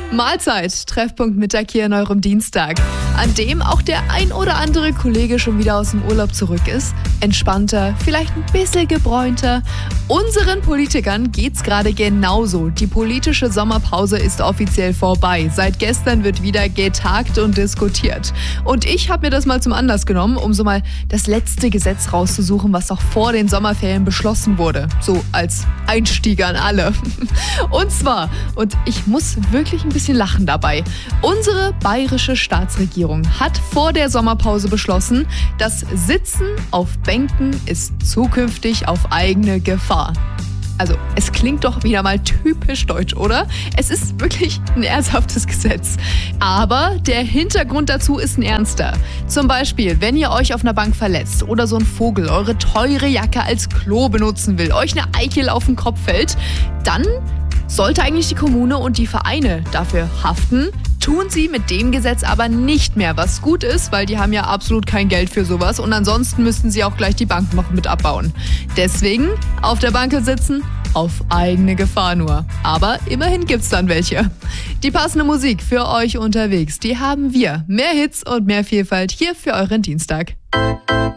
Mahlzeit, Treffpunkt Mittag hier in eurem Dienstag, an dem auch der ein oder andere Kollege schon wieder aus dem Urlaub zurück ist. Entspannter, vielleicht ein bisschen gebräunter. Unseren Politikern geht's gerade genauso. Die politische Sommerpause ist offiziell vorbei. Seit gestern wird wieder getagt und diskutiert. Und ich habe mir das mal zum Anlass genommen, um so mal das letzte Gesetz rauszusuchen, was auch vor den Sommerferien beschlossen wurde. So als Einstieg an alle. Und zwar, und ich muss wirklich ein bisschen lachen dabei, unsere bayerische Staatsregierung hat vor der Sommerpause beschlossen, das Sitzen auf Bänken ist zukünftig auf eigene Gefahr. Also, es klingt doch wieder mal typisch deutsch, oder? Es ist wirklich ein ernsthaftes Gesetz. Aber der Hintergrund dazu ist ein ernster. Zum Beispiel, wenn ihr euch auf einer Bank verletzt oder so ein Vogel eure teure Jacke als Klo benutzen will, euch eine Eichel auf den Kopf fällt, dann sollte eigentlich die Kommune und die Vereine dafür haften. Tun sie mit dem Gesetz aber nicht mehr, was gut ist, weil die haben ja absolut kein Geld für sowas und ansonsten müssten sie auch gleich die Bank noch mit abbauen. Deswegen auf der Bank sitzen, auf eigene Gefahr nur. Aber immerhin gibt's dann welche. Die passende Musik für euch unterwegs, die haben wir. Mehr Hits und mehr Vielfalt hier für euren Dienstag.